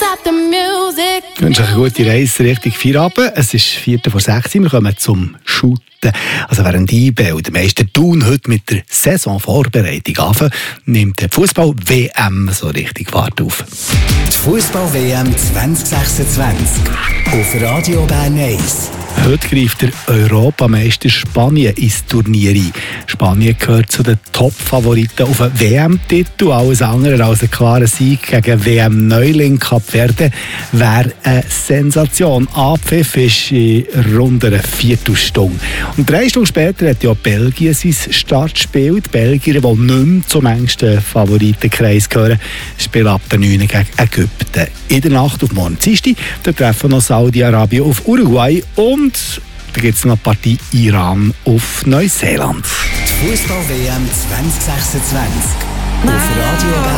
Ich wünsche euch eine gute Reise Richtung Feierabend. Es ist 5:45. Wir kommen zum Shooten. Also während IB und der Meister Thun heute mit der Saisonvorbereitung anfangen, nimmt der Fußball-WM so richtig Fahrt auf. Die Fußball-WM 2026 auf Radio Bern 1. Heute greift der Europameister Spanien ins Turnier ein. Spanien gehört zu den Top-Favoriten auf einen WM-Titel. Alles andere als ein klarer Sieg gegen WM-Neuling Kap Verde wäre eine Sensation. Abpfiff ist in rund einer Viertelstunde. Und 3 Stunden später hat ja Belgien sein Startspiel. Die Belgier, die nicht mehr zum engsten Favoritenkreis gehören, spielen ab der 9 gegen Ägypten. In der Nacht auf morgen Dienstag, da treffen noch Saudi-Arabien auf Uruguay und da gibt es noch eine Partie Iran auf Neuseeland. Die Fußball-WM 2026 auf Radio Bern.